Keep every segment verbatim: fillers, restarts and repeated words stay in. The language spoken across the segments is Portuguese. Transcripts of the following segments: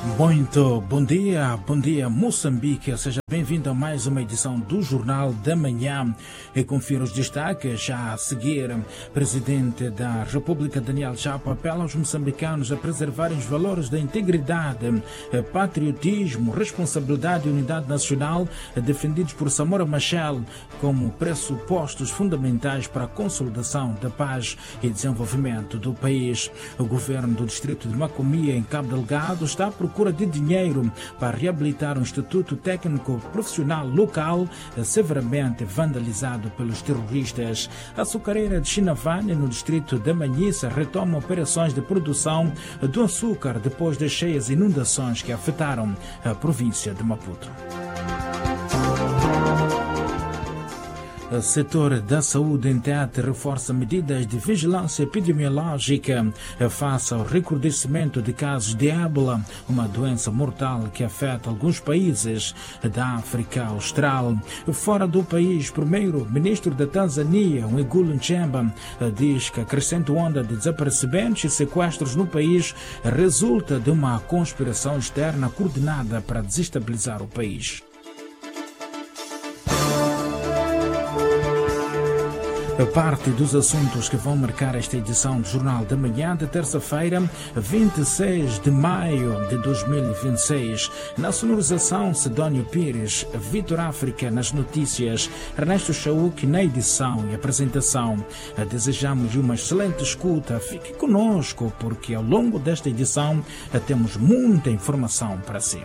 Muito bom dia, bom dia Moçambique, seja bem-vindo a mais uma edição do Jornal da Manhã e confira os destaques já a seguir. Presidente da República Daniel Chapo apela aos moçambicanos a preservarem os valores da integridade, patriotismo, responsabilidade e unidade nacional defendidos por Samora Machel como pressupostos fundamentais para a consolidação da paz e desenvolvimento do país. O governo do distrito de Macomia, em Cabo Delgado, está à procura de dinheiro para reabilitar um instituto técnico profissional local severamente vandalizado pelos terroristas. A açucareira de Chinavane, no distrito da Manhissa, retoma operações de produção do açúcar depois das cheias inundações que afetaram a província de Maputo. O setor da saúde em Tete reforça medidas de vigilância epidemiológica face ao recrudescimento de casos de ébola, uma doença mortal que afeta alguns países da África Austral. Fora do país, primeiro-ministro da Tanzânia, Mwigulu Nchemba, diz que a crescente onda de desaparecimentos e sequestros no país resulta de uma conspiração externa coordenada para desestabilizar o país. Parte dos assuntos que vão marcar esta edição do Jornal da Manhã de terça-feira, vinte e seis de maio de dois mil e vinte e seis. Na sonorização, Sidónio Pires, Vitor África nas notícias, Ernesto Chauk na edição e apresentação. Desejamos uma excelente escuta. Fique conosco, porque ao longo desta edição temos muita informação para si.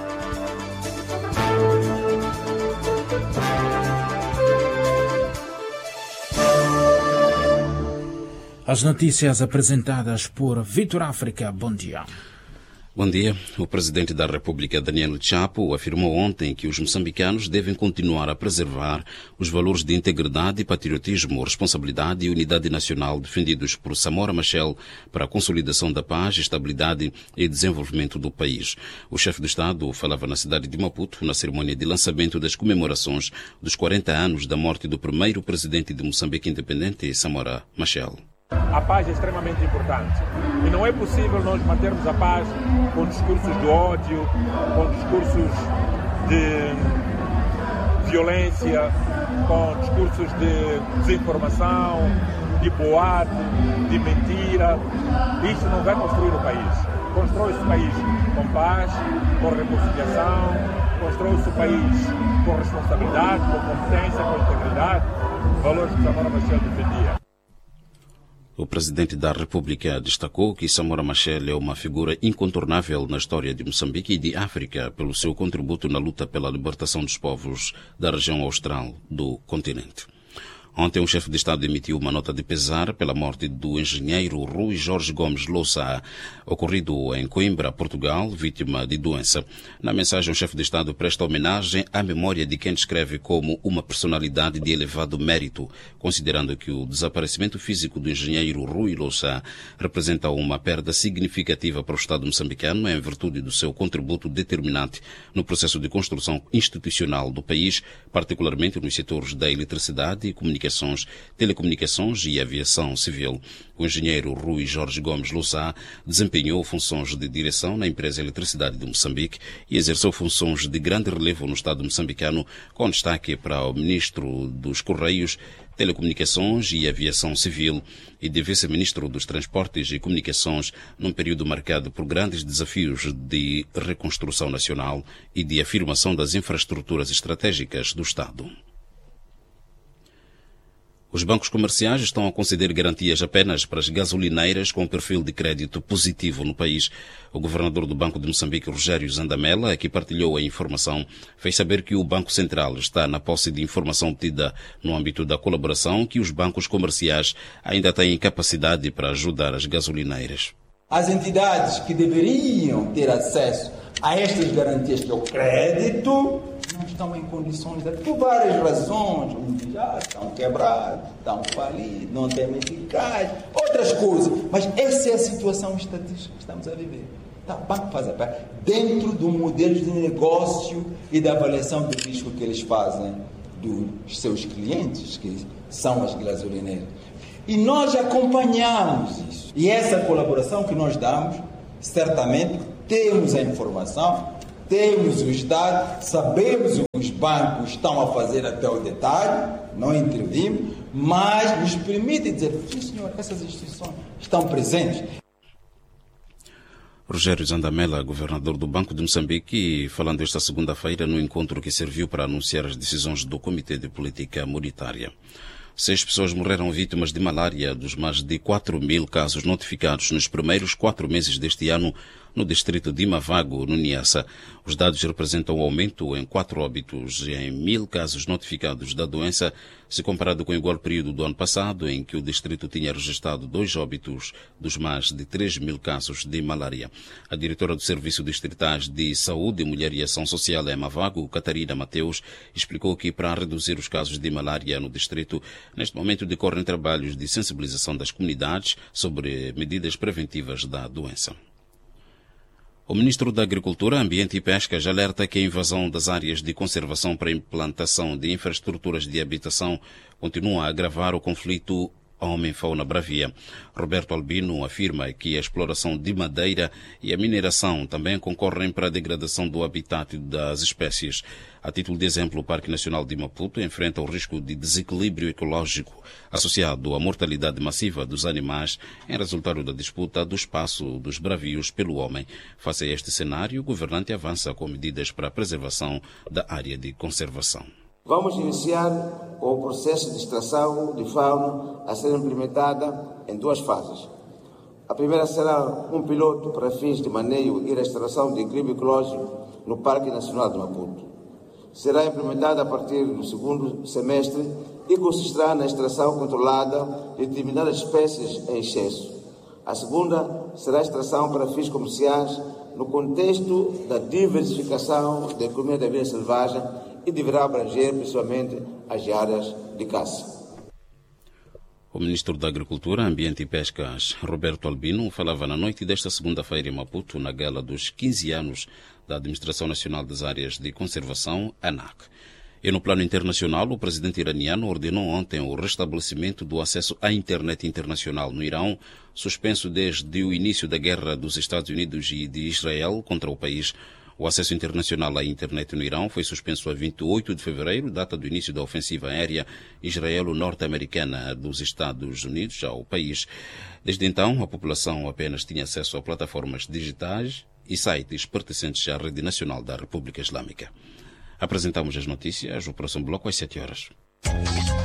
As notícias apresentadas por Vitor África. Bom dia. Bom dia. O presidente da República, Daniel Chapo, afirmou ontem que os moçambicanos devem continuar a preservar os valores de integridade, patriotismo, responsabilidade e unidade nacional defendidos por Samora Machel para a consolidação da paz, estabilidade e desenvolvimento do país. O chefe do Estado falava na cidade de Maputo na cerimônia de lançamento das comemorações dos quarenta anos da morte do primeiro presidente de Moçambique independente, Samora Machel. A paz é extremamente importante e não é possível nós mantermos a paz com discursos de ódio, com discursos de violência, com discursos de desinformação, de boato, de mentira. Isso não vai construir o país. Constrói-se o país com paz, com reconciliação, constrói-se o país com responsabilidade, com competência, com integridade, valores que Samora Machel defendia. O presidente da República destacou que Samora Machel é uma figura incontornável na história de Moçambique e de África pelo seu contributo na luta pela libertação dos povos da região austral do continente. Ontem, o chefe de Estado emitiu uma nota de pesar pela morte do engenheiro Rui Jorge Gomes Louçã, ocorrido em Coimbra, Portugal, vítima de doença. Na mensagem, o chefe de Estado presta homenagem à memória de quem descreve como uma personalidade de elevado mérito, considerando que o desaparecimento físico do engenheiro Rui Louçã representa uma perda significativa para o Estado moçambicano em virtude do seu contributo determinante no processo de construção institucional do país, particularmente nos setores da eletricidade e comunicação, telecomunicações e aviação civil. O engenheiro Rui Jorge Gomes Louçã desempenhou funções de direção na empresa Eletricidade de Moçambique e exerceu funções de grande relevo no Estado moçambicano, com destaque para o ministro dos Correios, Telecomunicações e Aviação Civil e de vice-ministro dos Transportes e Comunicações, num período marcado por grandes desafios de reconstrução nacional e de afirmação das infraestruturas estratégicas do Estado. Os bancos comerciais estão a conceder garantias apenas para as gasolineiras com perfil de crédito positivo no país. O governador do Banco de Moçambique, Rogério Zandamela, que partilhou a informação, fez saber que o Banco Central está na posse de informação obtida no âmbito da colaboração que os bancos comerciais ainda têm capacidade para ajudar as gasolineiras. As entidades que deveriam ter acesso a estas garantias, que é o crédito, não estão em condições, de, por várias razões, uns já estão quebrados, estão falidos, não têm eficaz, outras coisas. Mas essa é a situação estatística que estamos a viver. Tá, o banco faz a parte dentro do modelo de negócio e da avaliação do risco que eles fazem dos seus clientes, que são as gasolineiras. E nós acompanhamos isso. E essa colaboração que nós damos, certamente, temos a informação, temos os dados, sabemos o que os bancos estão a fazer até o detalhe, não intervimos, mas nos permite dizer, sim senhor, essas instituições estão presentes. Rogério Zandamela, governador do Banco de Moçambique, falando esta segunda-feira no encontro que serviu para anunciar as decisões do Comitê de Política Monetária. Seis pessoas morreram vítimas de malária dos mais de quatro mil casos notificados nos primeiros quatro meses deste ano no distrito de Mavago, no Niassa. Os dados representam um aumento em quatro óbitos e em mil casos notificados da doença, se comparado com o igual período do ano passado, em que o distrito tinha registrado dois óbitos dos mais de três mil casos de malária. A diretora do Serviço Distritais de Saúde, Mulher e Ação Social em Mavago, Catarina Mateus, explicou que para reduzir os casos de malária no distrito, neste momento decorrem trabalhos de sensibilização das comunidades sobre medidas preventivas da doença. O ministro da Agricultura, Ambiente e Pesca já alerta que a invasão das áreas de conservação para a implantação de infraestruturas de habitação continua a agravar o conflito homem-fauna bravia. Roberto Albino afirma que a exploração de madeira e a mineração também concorrem para a degradação do habitat das espécies. A título de exemplo, o Parque Nacional de Maputo enfrenta o risco de desequilíbrio ecológico associado à mortalidade massiva dos animais em resultado da disputa do espaço dos bravios pelo homem. Face a este cenário, o governante avança com medidas para a preservação da área de conservação. Vamos iniciar com o processo de extração de fauna a ser implementada em duas fases. A primeira será um piloto para fins de manejo e restauração de equilíbrio ecológico no Parque Nacional de Maputo. Será implementada a partir do segundo semestre e consistirá na extração controlada de determinadas espécies em excesso. A segunda será a extração para fins comerciais no contexto da diversificação da economia da vida selvagem e deverá abranger principalmente as áreas de caça. O ministro da Agricultura, Ambiente e Pescas, Roberto Albino, falava na noite desta segunda-feira em Maputo, na gala dos quinze anos da Administração Nacional das Áreas de Conservação, ANAC. E no plano internacional, o presidente iraniano ordenou ontem o restabelecimento do acesso à internet internacional no Irão, suspenso desde o início da guerra dos Estados Unidos e de Israel contra o país. O acesso internacional à internet no Irão foi suspenso a vinte e oito de fevereiro, data do início da ofensiva aérea israelo-norte-americana dos Estados Unidos ao país. Desde então, a população apenas tinha acesso a plataformas digitais e sites pertencentes à Rede Nacional da República Islâmica. Apresentamos as notícias, o próximo bloco às sete horas.